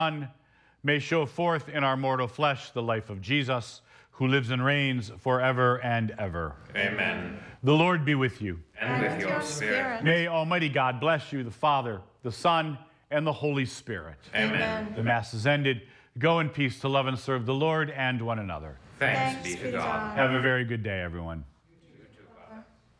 Son may show forth in our mortal flesh the life of Jesus, who lives and reigns forever and ever. Amen. The Lord be with you. And with your spirit. May Almighty God bless you, the Father, the Son, and the Holy Spirit. Amen. The Mass is ended. Go in peace to love and serve the Lord and one another. Thanks be to God. Have a very good day, everyone.